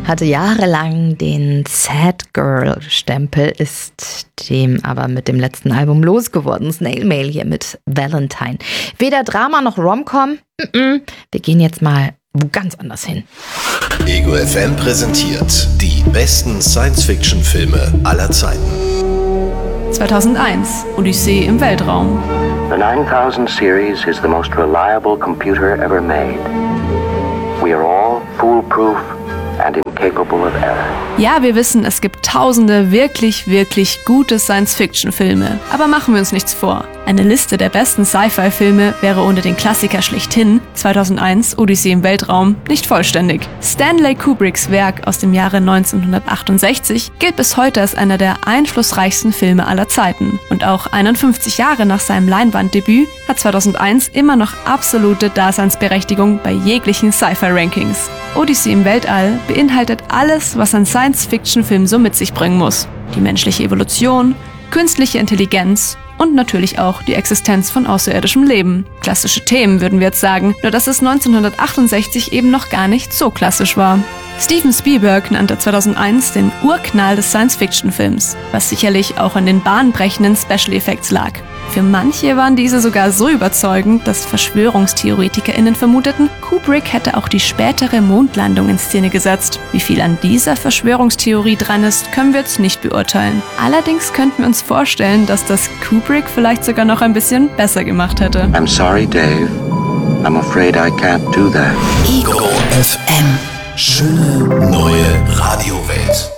hatte jahrelang den Sad Girl Stempel, ist dem aber mit dem letzten Album losgeworden. Snail Mail hier mit Valentine. Weder Drama noch Rom-Com. Wir gehen jetzt mal wo ganz anders hin. Ego FM präsentiert die besten Science-Fiction-Filme aller Zeiten. 2001, Odyssee im Weltraum. The 9000 series is the most reliable computer ever made. We are all foolproof and incapable of error. Ja, wir wissen, es gibt tausende wirklich, wirklich gute Science-Fiction-Filme. Aber machen wir uns nichts vor. Eine Liste der besten Sci-Fi-Filme wäre ohne den Klassiker schlechthin, 2001, Odyssee im Weltraum, nicht vollständig. Stanley Kubricks Werk aus dem Jahre 1968 gilt bis heute als einer der einflussreichsten Filme aller Zeiten. Und auch 51 Jahre nach seinem Leinwanddebüt hat 2001 immer noch absolute Daseinsberechtigung bei jeglichen Sci-Fi-Rankings. Odyssee im Weltall beinhaltet alles, was ein Science-Fiction-Film so mit sich bringen muss. Die menschliche Evolution, künstliche Intelligenz und natürlich auch die Existenz von außerirdischem Leben. Klassische Themen, würden wir jetzt sagen, nur dass es 1968 eben noch gar nicht so klassisch war. Steven Spielberg nannte 2001 den Urknall des Science-Fiction-Films, was sicherlich auch an den bahnbrechenden Special Effects lag. Für manche waren diese sogar so überzeugend, dass VerschwörungstheoretikerInnen vermuteten, Kubrick hätte auch die spätere Mondlandung in Szene gesetzt. Wie viel an dieser Verschwörungstheorie dran ist, können wir jetzt nicht beurteilen. Allerdings könnten wir uns vorstellen, dass das Kubrick vielleicht sogar noch ein bisschen besser gemacht hätte. I'm sorry, Dave. I'm afraid I can't do that. Ego FM. Schöne neue Radiowelt.